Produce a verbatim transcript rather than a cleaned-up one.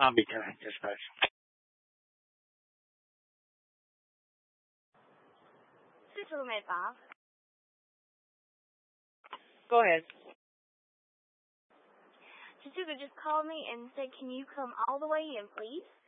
I'll be doing dispatch. six seven eight five. Go ahead. Jessica just called me and said, can you come all the way in, please?